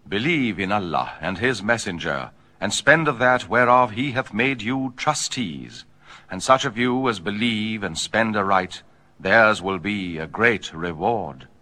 Believe in Allah and his messenger, and spend of that whereof he hath made you trustees. And such of you as believe and spend aright, theirs will be a great reward.